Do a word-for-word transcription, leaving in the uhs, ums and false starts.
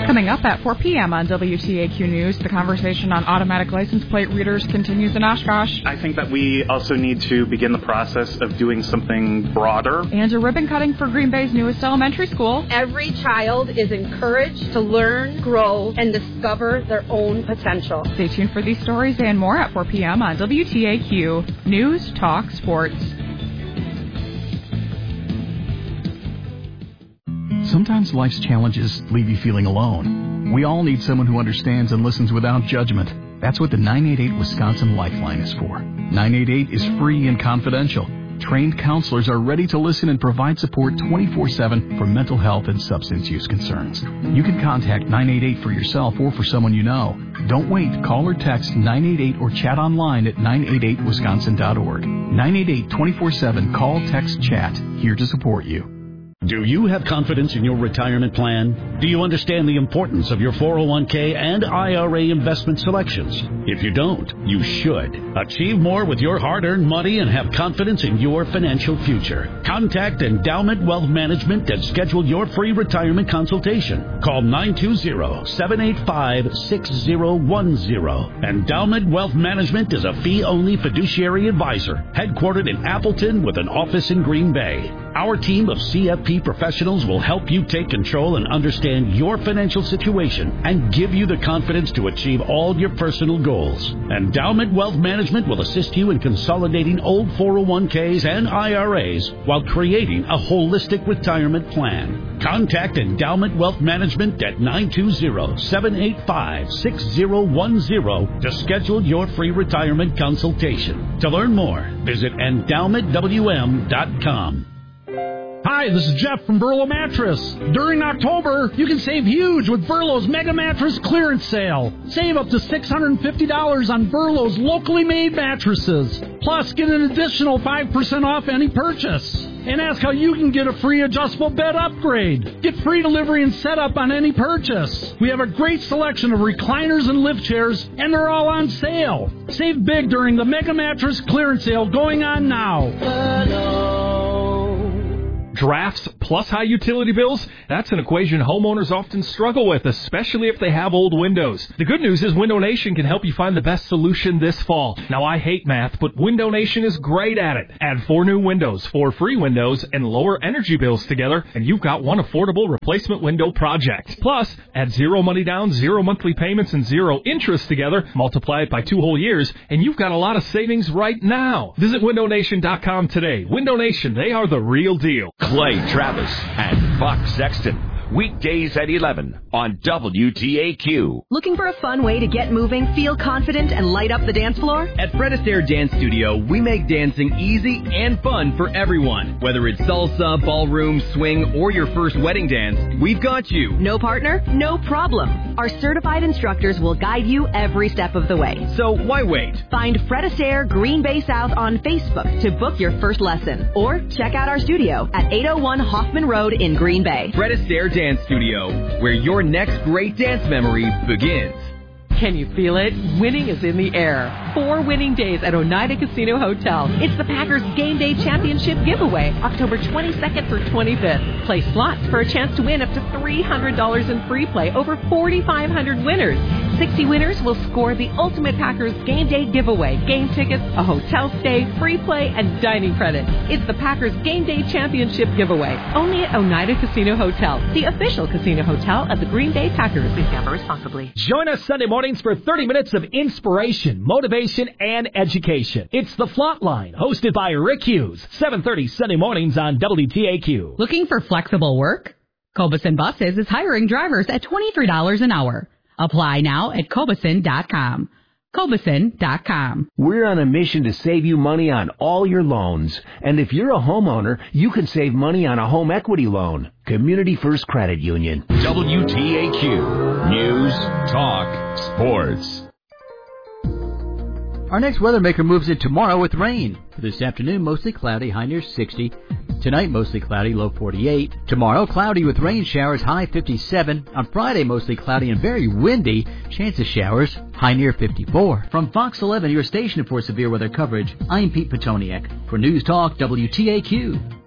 Coming up at four p.m. on W T A Q News, the conversation on automatic license plate readers continues in Oshkosh. I think that we also need to begin the process of doing something broader. And a ribbon cutting for Green Bay's newest elementary school. Every child is encouraged to learn, grow, and discover their own potential. Stay tuned for these stories and more at four p.m. on W T A Q News Talk Sports. Sometimes life's challenges leave you feeling alone. We all need someone who understands and listens without judgment. That's what the nine eight eight Wisconsin Lifeline is for. nine eight eight is free and confidential. Trained counselors are ready to listen and provide support twenty-four seven for mental health and substance use concerns. You can contact nine eight eight for yourself or for someone you know. Don't wait. Call or text nine eight eight or chat online at nine eight eight wisconsin dot org. nine eight eight twenty-four seven Call, text, chat. Here to support you. Do you have confidence in your retirement plan? Do you understand the importance of your four oh one k and I R A investment selections? If you don't, you should. Achieve more with your hard-earned money and have confidence in your financial future. Contact Endowment Wealth Management and schedule your free retirement consultation. Call nine two zero, seven eight five, six zero one zero. Endowment Wealth Management is a fee-only fiduciary advisor, headquartered in Appleton with an office in Green Bay. Our team of C F P professionals will help you take control and understand your financial situation and give you the confidence to achieve all your personal goals. Endowment Wealth Management will assist you in consolidating old four oh one k's and I R A's while creating a holistic retirement plan. Contact Endowment Wealth Management at nine two zero, seven eight five, six zero one zero to schedule your free retirement consultation. To learn more, visit endowment w m dot com. Hi, this is Jeff from Verlo Mattress. During October, you can save huge with Verlo's Mega Mattress Clearance Sale. Save up to six hundred fifty dollars on Verlo's locally made mattresses. Plus, get an additional five percent off any purchase. And ask how you can get a free adjustable bed upgrade. Get free delivery and setup on any purchase. We have a great selection of recliners and lift chairs, and they're all on sale. Save big during the Mega Mattress Clearance Sale going on now. Hello. Drafts plus high utility bills? That's an equation homeowners often struggle with, especially if they have old windows. The good news is Window Nation can help you find the best solution this fall. Now, I hate math, but Window Nation is great at it. Add four new windows, four free windows, and lower energy bills together, and you've got one affordable replacement window project. Plus, add zero money down, zero monthly payments, and zero interest together, multiply it by two whole years, and you've got a lot of savings right now. Visit window nation dot com today. Window Nation, they are the real deal. Clay Travis and Buck Sexton. Weekdays at eleven on W T A Q. Looking for a fun way to get moving, feel confident, and light up the dance floor? At Fred Astaire Dance Studio, we make dancing easy and fun for everyone. Whether it's salsa, ballroom, swing, or your first wedding dance, we've got you. No partner? No problem. Our certified instructors will guide you every step of the way. So why wait? Find Fred Astaire Green Bay South on Facebook to book your first lesson. Or check out our studio at eight oh one Hoffman Road in Green Bay. Fred Astaire Dance Studio, where your next great dance memory begins. Can you feel it? Winning is in the air. Four winning days at Oneida Casino Hotel. It's the Packers Game Day Championship giveaway, October twenty-second through twenty-fifth. Play slots for a chance to win up to three hundred dollars in free play, over forty-five hundred winners. sixty winners will score the ultimate Packers Game Day giveaway, game tickets, a hotel stay, free play, and dining credit. It's the Packers Game Day Championship giveaway, only at Oneida Casino Hotel, the official casino hotel of the Green Bay Packers. Please gamble responsibly. Join us Sunday mornings for thirty minutes of inspiration, motivation, and education. It's The Flot Line, hosted by Rick Hughes, seven thirty Sunday mornings on W T A Q. Looking for flexible work? Cobeson Buses is hiring drivers at twenty-three dollars an hour. Apply now at cobeson dot com. cobeson dot com. We're on a mission to save you money on all your loans. And if you're a homeowner, you can save money on a home equity loan. Community First Credit Union. W T A Q News, Talk, Sports. Our next weather maker moves in tomorrow with rain. For this afternoon, mostly cloudy, high near sixty. Tonight, mostly cloudy, low forty-eight. Tomorrow, cloudy with rain showers, high fifty-seven. On Friday, mostly cloudy and very windy. Chance of showers, high near fifty-four. From Fox eleven, your station for severe weather coverage, I'm Pete Petoniak. For News Talk, W T A Q.